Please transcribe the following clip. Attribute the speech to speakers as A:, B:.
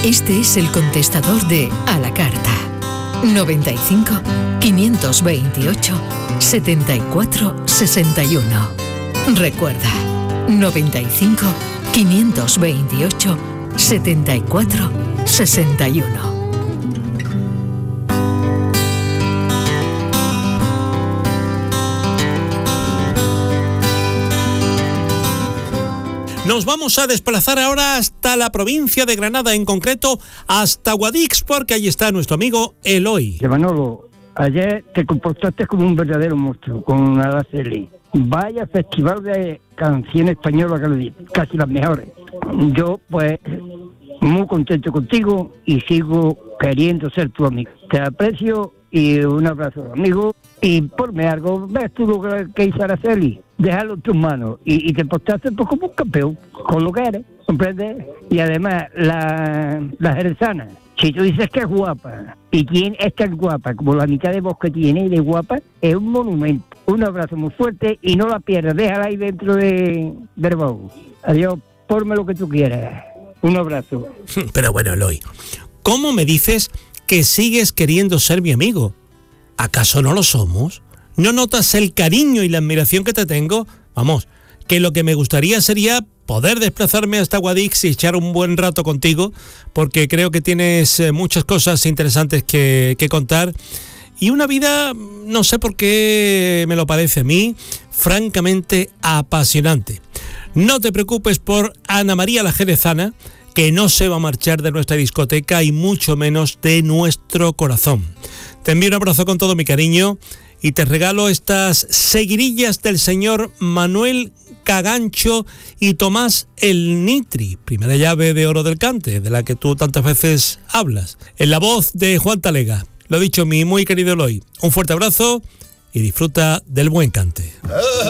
A: Este es el contestador de A la Carta. 95 528 74 61. Recuerda, 95 528 74 61.
B: Nos vamos a desplazar ahora hasta la provincia de Granada, en concreto hasta Guadix, porque ahí está nuestro amigo Eloy.
C: Manolo, ayer te comportaste como un verdadero monstruo con Araceli. Vaya festival de canción española que le di, casi las mejores. Yo, pues, muy contento contigo y sigo queriendo ser tu amigo. Te aprecio y un abrazo, amigo. Y ponme algo, ves tú lo que hizo Araceli, déjalo en tus manos y te portaste pues como un campeón, con lo que eres, ¿comprendes? Y además, la jerezana, si tú dices que es guapa, y quién es tan guapa, como la mitad de voz que tiene de guapa, es un monumento. Un abrazo muy fuerte y no la pierdas, déjala ahí dentro del baúl. Adiós, ponme lo que tú quieras. Un abrazo.
B: Pero bueno, Eloy, ¿cómo me dices que sigues queriendo ser mi amigo? ¿Acaso no lo somos? ¿No notas el cariño y la admiración que te tengo? Vamos, que lo que me gustaría sería poder desplazarme hasta Guadix y echar un buen rato contigo, porque creo que tienes muchas cosas interesantes que contar y una vida, no sé por qué me lo parece a mí, francamente apasionante. No te preocupes por Ana María la Jerezana, que no se va a marchar de nuestra discoteca y mucho menos de nuestro corazón. Te envío un abrazo con todo mi cariño y te regalo estas seguirillas del señor Manuel Cagancho y Tomás el Nitri, primera llave de oro del cante, de la que tú tantas veces hablas, en la voz de Juan Talega. Lo dicho, mi muy querido Eloy, un fuerte abrazo y disfruta del buen cante.